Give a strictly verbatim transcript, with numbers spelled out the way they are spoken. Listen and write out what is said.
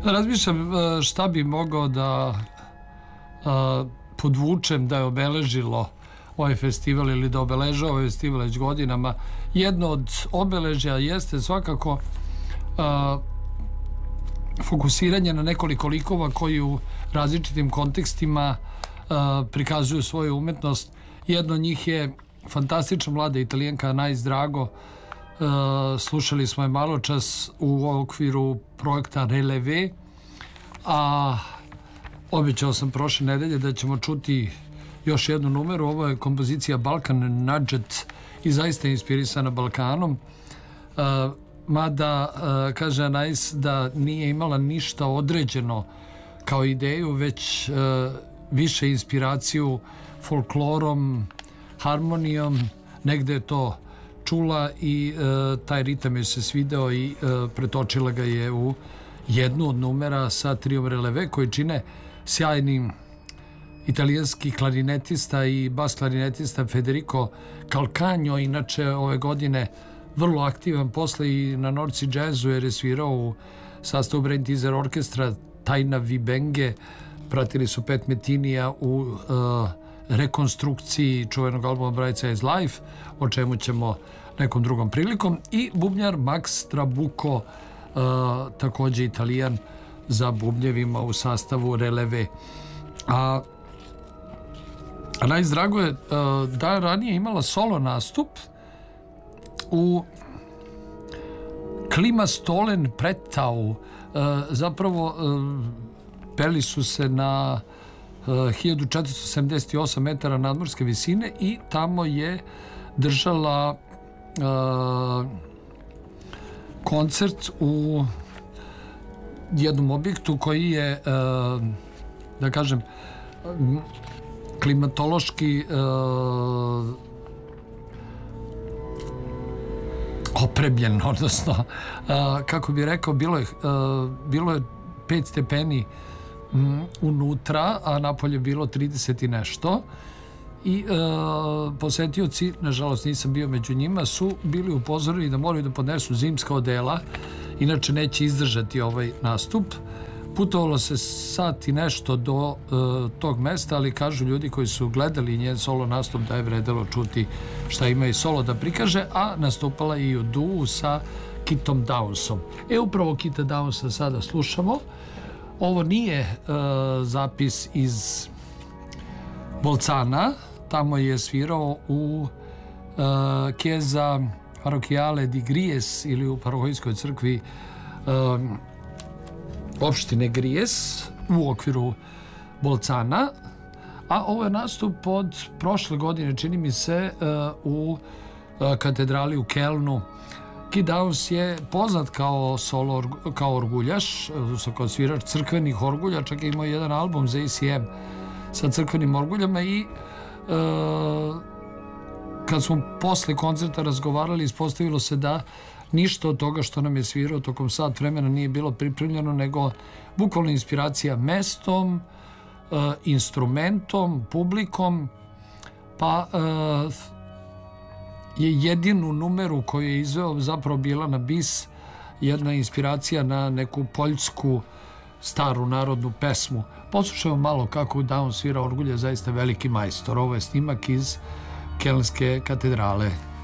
Razmišljam šta bi mogao da podvučem da je obeležilo ovaj festival ili da obeležava ovaj festival već godinama. Jedno od obeležja jeste svakako a, fokusiranje na nekoliko likova koji u različitim kontekstima a, prikazuju svoju umetnost. Jedno od njih je fantastična mlada Italijanka Anais Drago. A, slušali smo je malo čas u okviru projekta Releve, a obećao sam prošle nedelje da ćemo čuti još jednu numeru. Ovo je kompozicija Balkan Nadžet i zaista je inspirisana Balkanom. Uh, mada, uh, kaže Anais da nije imala ništa određeno kao ideju, već uh, više inspiraciju folklorom, harmonijom. Negde je to čula i uh, taj ritam je se svideo i uh, pretočila ga je u jednu od numera sa triom Releve koji čine sjajnim italijanski klarinetista i bas klarinetista Federico Calcagno, inače ove godine vrlo aktivan posle i na Norci Jazzu jer je svirao u sastavu Brain Teaser orkestra Tajna Vibenge. Pratili su Pet Metinija u uh, rekonstrukciji čuvenog albuma Bright Side's Life, o čemu ćemo nekom drugom prilikom, i bubnjar Max Trabucco, uh, takođe Italijan, za bubnjevima u sastavu Releve. A Anais Drago je uh, da ranije imala solo nastup u Klimastolen Pretau. Uh, zapravo uh, peli su se na uh, hiljadu četiristo sedamdeset osam metara nadmorske visine i tamo je držala uh, koncert u jednom objektu koji je uh, da kažem klimatološki uh, opremljen, odnosno uh, kako bi rekao, bilo je, uh, bilo je pet stepeni um, unutra, a napolje je bilo trideset i nešto i uh, posetioci, nažalost nisam bio među njima, su bili upozoreni da moraju da podnesu zimska odela, inače neće izdržati ovaj nastup. Putovalo se sat i nešto do uh, tog mesta, ali kažu ljudi koji su gledali njen solo nastup da je vredelo čuti šta ima i solo da prikaže, a nastupala je i u duo sa Kitom Downsom. E, upravo Kita Downsa sada slušamo. Ovo nije uh, zapis iz Bolcana, tamo je svirao u uh, Chiesa Parroquiale di Gries ili u parohijskoj crkvi uh, opštine Gries u okviru Bolcana, a ovo je nastup od prošle godine, čini mi se, u katedrali u Kelnu. Kit Downs je poznat kao solo, kao orguljaš, kao svirač crkvenih orgulja, čak je imao jedan album za A C M sa crkvenim orguljama i kad smo posle koncerta razgovarali, ispostavilo se da ništa od toga što nam je svirao tokom sat vremena nije bilo pripremljeno, nego bukvalno inspiracija mestom, uh, instrumentom, publikom, pa uh, je jedinu numeru koju je izveo zapravo bila na bis, jedna inspiracija na neku poljsku staru narodnu pesmu. Poslušajmo malo kako Down svira orgulje, zaista veliki majstor. Ovo je snimak iz Kelnske katedrale.